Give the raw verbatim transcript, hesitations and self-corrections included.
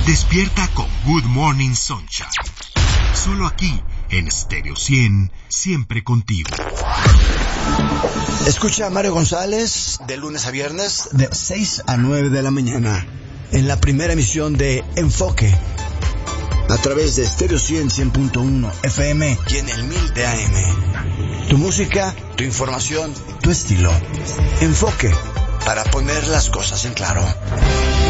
Despierta con Good Morning Sunshine. Solo aquí, en Stereo cien, siempre contigo. Escucha a Mario González de lunes a viernes de seis a nueve de la mañana en la primera emisión de Enfoque a través de Stereo cien, cien punto uno F M y en el mil de A M. Tu música, tu información, tu estilo. Enfoque, para poner las cosas en claro.